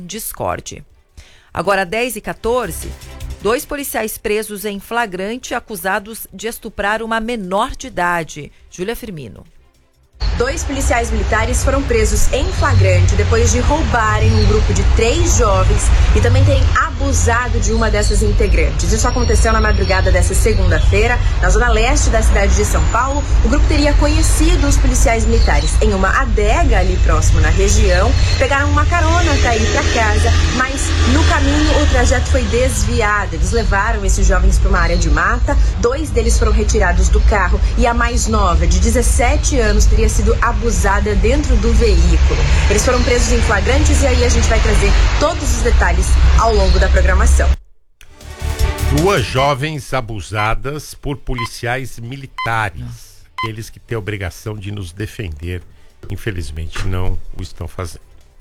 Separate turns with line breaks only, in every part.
em discorde. Agora, 10h14, 2 policiais presos em flagrante acusados de estuprar uma menor de idade. Júlia Firmino.
2 policiais militares foram presos em flagrante depois de roubarem um grupo de 3 jovens e também terem abusado de uma dessas integrantes. Isso aconteceu na madrugada dessa segunda-feira, na zona leste da cidade de São Paulo. O grupo teria conhecido os policiais militares em uma adega ali próximo na região. Pegaram uma carona para ir para casa, mas no caminho o trajeto foi desviado. Eles levaram esses jovens para uma área de mata. 2 deles foram retirados do carro e a mais nova, de 17 anos, teria sido abusada dentro do veículo. Eles foram presos em flagrantes e aí a gente vai trazer todos os detalhes ao longo da programação.
2 jovens abusadas por policiais militares. Aqueles que têm a obrigação de nos defender, infelizmente não o estão fazendo.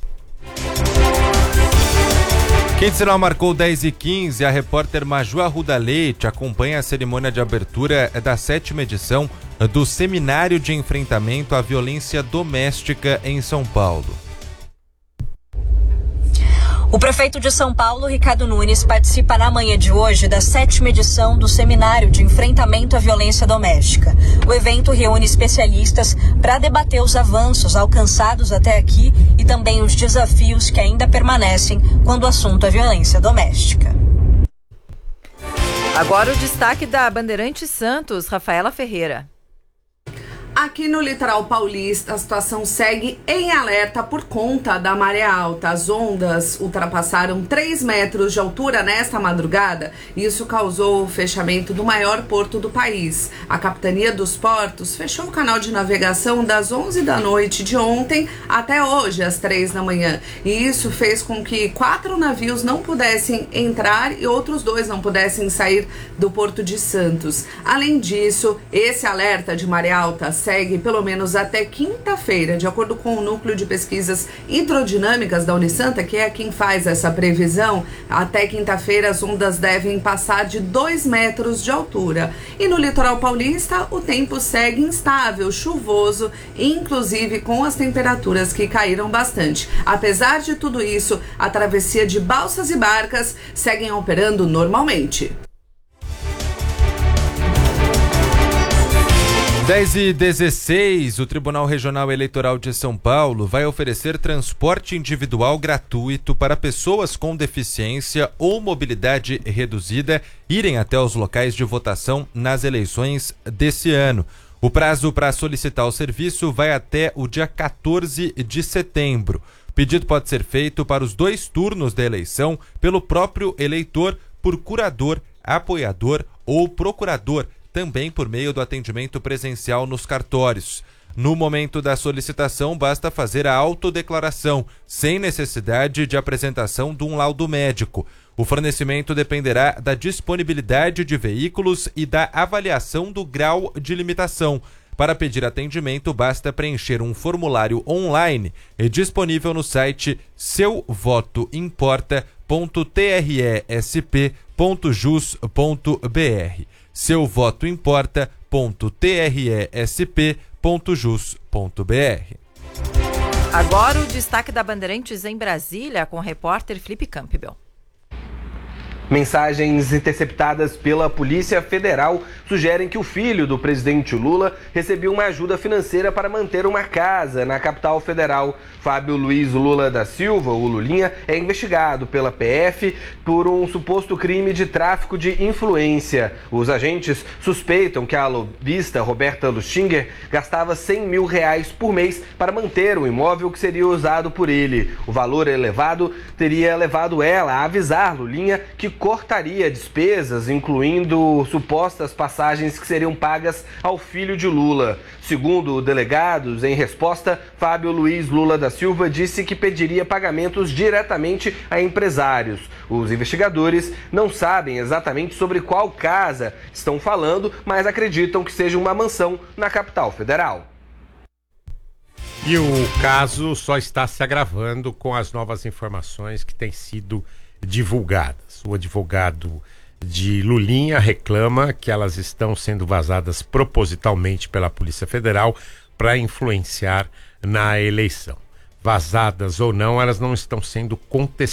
Quente Sinal marcou 10h15, a repórter Maju Arruda Leite acompanha a cerimônia de abertura da 7ª edição do Seminário de Enfrentamento à Violência Doméstica em São Paulo.
O prefeito de São Paulo, Ricardo Nunes, participa na manhã de hoje da 7ª edição do Seminário de Enfrentamento à Violência Doméstica. O evento reúne especialistas para debater os avanços alcançados até aqui e também os desafios que ainda permanecem quando o assunto é violência doméstica.
Agora o destaque da Bandeirantes Santos, Rafaela Ferreira.
Aqui no litoral paulista, a situação segue em alerta por conta da maré alta. As ondas ultrapassaram 3 metros de altura nesta madrugada e isso causou o fechamento do maior porto do país. A Capitania dos Portos fechou o canal de navegação das 11 da noite de ontem até hoje, às 3 da manhã. E isso fez com que 4 navios não pudessem entrar e outros 2 não pudessem sair do Porto de Santos. Além disso, esse alerta de maré alta segue pelo menos até quinta-feira, de acordo com o Núcleo de Pesquisas Hidrodinâmicas da Unisanta, que é quem faz essa previsão. Até quinta-feira as ondas devem passar de 2 metros de altura. E no litoral paulista o tempo segue instável, chuvoso, inclusive com as temperaturas que caíram bastante. Apesar de tudo isso, a travessia de balsas e barcas seguem operando normalmente.
10h16, o Tribunal Regional Eleitoral de São Paulo vai oferecer transporte individual gratuito para pessoas com deficiência ou mobilidade reduzida irem até os locais de votação nas eleições desse ano. O prazo para solicitar o serviço vai até o dia 14 de setembro. O pedido pode ser feito para os 2 turnos da eleição pelo próprio eleitor, por curador, apoiador ou procurador, também por meio do atendimento presencial nos cartórios. No momento da solicitação, basta fazer a autodeclaração, sem necessidade de apresentação de um laudo médico. O fornecimento dependerá da disponibilidade de veículos e da avaliação do grau de limitação. Para pedir atendimento, basta preencher um formulário online disponível no site seuvotoimporta.tresp.jus.br. seuvotoimporta.tresp.jus.br.
Agora o destaque da Bandeirantes em Brasília com o repórter Felipe Campbell.
Mensagens interceptadas pela Polícia Federal sugerem que o filho do presidente Lula recebeu uma ajuda financeira para manter uma casa na capital federal. Fábio Luiz Lula da Silva, o Lulinha, é investigado pela PF por um suposto crime de tráfico de influência. Os agentes suspeitam que a lobista Roberta Lustinger gastava R$100 mil por mês para manter o imóvel que seria usado por ele. O valor elevado teria levado ela a avisar Lulinha que cortaria despesas, incluindo supostas passagens que seriam pagas ao filho de Lula. Segundo delegados, em resposta, Fábio Luiz Lula da Silva disse que pediria pagamentos diretamente a empresários. Os investigadores não sabem exatamente sobre qual casa estão falando, mas acreditam que seja uma mansão na capital federal.
E o caso só está se agravando com as novas informações que têm sido divulgadas. O advogado de Lulinha reclama que elas estão sendo vazadas propositalmente pela Polícia Federal para influenciar na eleição. Vazadas ou não, elas não estão sendo contestadas.